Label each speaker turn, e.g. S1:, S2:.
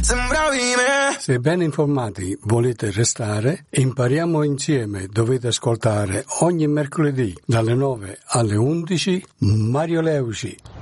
S1: sembravi me.
S2: Se ben informati volete restare, impariamo insieme, dovete ascoltare ogni mercoledì dalle 9 alle 11 Mario Leuci.